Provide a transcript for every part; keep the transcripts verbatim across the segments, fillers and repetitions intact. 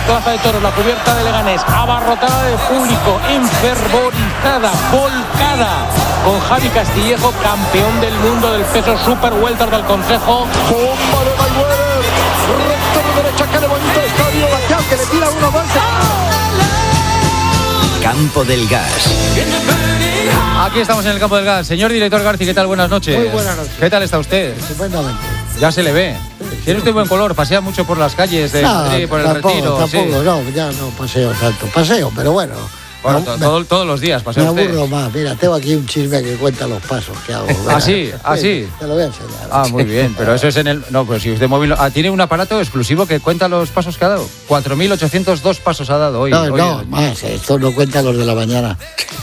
Plaza de Toros, la cubierta de Leganés, abarrotada de público, enfervorizada, volcada, con Javi Castillejo, campeón del mundo del peso super welter del Consejo. Bomba de Mayweather, recto de derecha, que le bonito estadio, Bastián, que le tira uno más. Campo del Gas. Aquí estamos en el Campo del Gas. Señor director Garci, ¿qué tal? Buenas noches. Muy buenas noches. ¿Qué tal está usted? Estupendamente. Ya se le ve. Tiene usted buen color, pasea mucho por las calles de No, Madrid, por el tampoco, Retiro. tampoco, Sí. no, ya no paseo tanto. Paseo, pero bueno. Bueno, me, to- todo- todos los días me pasea usted. aburro más. Mira, tengo aquí un chisme que cuenta los pasos que hago. ¿Ah, sí? ¿Ah, sí? Te lo voy a enseñar. Ah, muy bien, pero eso es en el... No, pero si usted móvil... Ah, tiene un aparato exclusivo que cuenta los pasos que ha dado. cuatro mil ochocientos dos pasos ha dado hoy. No, hoy no, el- más. Esto no cuenta los de la mañana.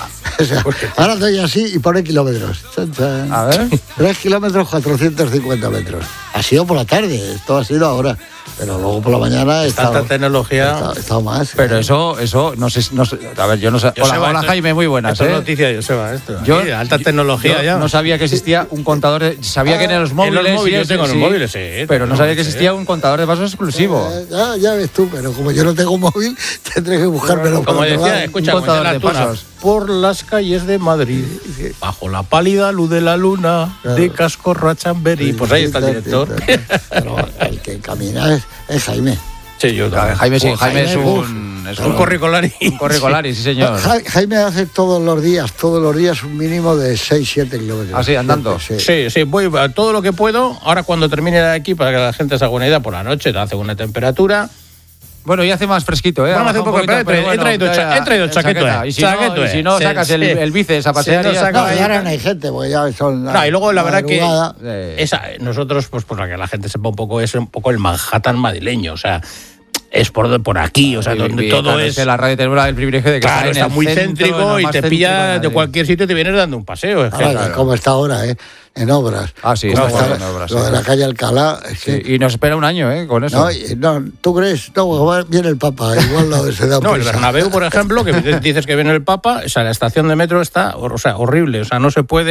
O sea, ahora estoy así y pone kilómetros. Chan, chan. A ver. Tres kilómetros, cuatrocientos cincuenta metros. Ha sido por la tarde, esto ha sido ahora. Pero luego por la mañana he estado, Tanta tecnología. he estado, he estado más. Pero eso, eso, no sé, no sé... A ver, yo no sé... Hola, Joseba, hola esto- Jaime, muy buenas, Esto ¿eh? es noticia de Joseba, esto. Yo- Aquí, alta yo- tecnología yo ya. no sabía que existía un contador de... Sabía que en los móviles... En los móviles, y yo eso, tengo en los sí, móviles, sí. Pero no tengo, sabía que sí. existía un contador de pasos exclusivo. Eh, ya, ya ves tú, pero como yo no tengo móvil, tendré que buscármelo. Como por otro decía, lado. escucha, Un como contador decía la de tuna, pasos. por las calles de Madrid, bajo la pálida luz de la luna, Claro. de Cascorro a Chamberí. Pues ahí está el director. Pero el que camina es, es Jaime. Sí, yo también. Jaime, sí, Oh, Jaime es Jaime, un... Es Un corricolari. Un corricolari, sí, señor. Ja- Jaime hace todos los días, todos los días un mínimo de seis siete kilómetros. ¿Ah, sí, andando? Sí. Sí, sí, voy a todo lo que puedo. Ahora cuando termine de aquí, para que la gente se haga una idea, por la noche te hace una temperatura. Bueno, y hace más fresquito, ¿eh? Bueno, Ha hace un bajado poco, poquito, pero he pero traído bueno, cha- ya- he traído chaqueto, chaqueta. eh. Y si no, Chaqueto, y si eh. no Sí, sacas el, sí. el bíceps a pasear Si no y ya saca- está. No, y ahora no hay gente, porque ya son. No, y luego la verdad que madrugada. Eh, esa, nosotros, pues para que la gente sepa un poco, es un poco el Manhattan madrileño, o sea, es por, por aquí, o sea, y- donde y, todo claro, es... que la radio tenemos el privilegio de que Claro, en está el muy centro, céntrico en lo y más te céntrico pilla de Madrid. cualquier sitio y te vienes dando un paseo. Es que, Ahora, claro. como está ahora, ¿eh? En obras. Ah, sí, Como está está en obras, lo sí. de la calle Alcalá. Es Sí, que, y nos espera un año, ¿eh? Con eso. no, y- no, ¿tú crees? No, viene el Papa, igual no se da No, el prisa. Bernabéu, por ejemplo, que dices que viene el Papa, o sea, la estación de metro está, o sea, horrible, o sea, no se puede...